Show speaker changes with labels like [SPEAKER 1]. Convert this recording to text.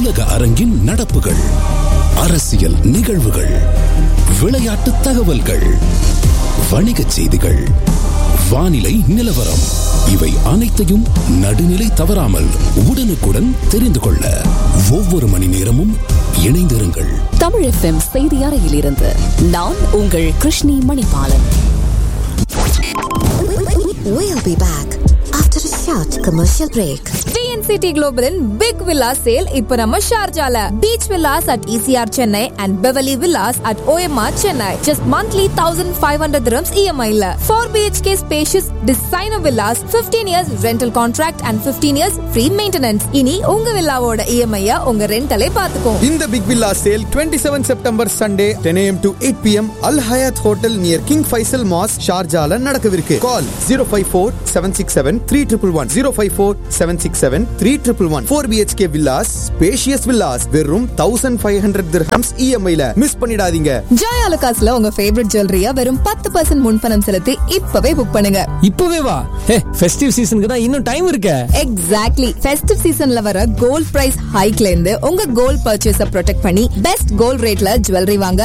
[SPEAKER 1] உலக அரங்கின் நடப்புகள், அரசியல் நிகழ்வுகள், விளையாட்டு தகவல்கள், வணிகச் செய்திகள், வானிலை நிலவரம், இவை அனைத்தையும் நடுநிலை தவறாமல் உடனுக்குடன் தெரிந்து கொள்ள ஒவ்வொரு மணி நேரமும் இணைந்திருங்கள்.
[SPEAKER 2] தமிழ் எஃப்எம் செய்தி அறையிலிருந்து நான் உங்கள் Krishni Manibalan.
[SPEAKER 3] We'll be back after a short commercial break.
[SPEAKER 4] TNCT Global in Big Villa Sale இப்ப நம்ம ஷார்ஜால. Beach Villas at ECR Chennai and Beverly Villas at OMR Chennai. Just monthly 1,500 dirhams EMI ல. 4 BHK spacious designer villas, 15 years rental contract and 15 years free maintenance. இனி உங்க வில்லாவோட EMI உங்க ரெண்டலே பாத்துக்கும்.
[SPEAKER 5] இந்த Big Villa Sale 27 September Sunday 10 AM to 8 PM Al Hayat Hotel near King Faisal Mosque ஷார்ஜால நடக்கவிருக்கு. Call 054-767-3111 054-767-3111. 4 BHK villas, spacious villas, வெறும் 1,500 dirhams EMI ல. Miss பண்ணிடாதீங்க.
[SPEAKER 4] Joy அலுகாஸ்ல உங்க favourite ஜுவல்லரியா வெறும் 10% முன்பணம் செலுத்தி இப்பவே புக் பண்ணுங்க.
[SPEAKER 6] இப்பவே வா. ஃபெஸ்டிவ் சீசனுக்கு தான் இன்னும் டைம் இருக்கு.
[SPEAKER 4] எக்ஸாக்ட்லி. ஃபெஸ்டிவ் சீசன்ல வர கோல்ட் பிரைஸ் ஹைக்ல இருந்து உங்க கோல்ட் பர்ச்சேஸ ப்ரொடெக்ட் பண்ணி பெஸ்ட் கோல்ட் ரேட்ல ஜுவல்லரி வாங்க